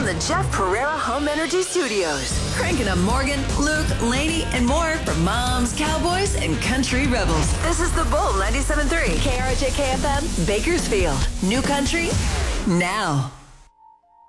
the Jeff Pereira Home Energy Studios. Cranking up Morgan, Luke, Lainey, and more for moms, cowboys, and country rebels. This is The Bull 97.3, KRJK FM, Bakersfield. New country, now.